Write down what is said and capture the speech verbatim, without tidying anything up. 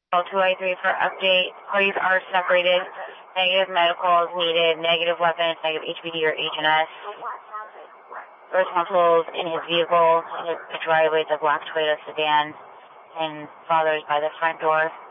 Call two I three for update. Parties are separated. Negative medical is needed. Negative weapons, negative H B D or H N S. Personal tools in his vehicle. In the driveway, it's a black Toyota sedan. And father's by the front door.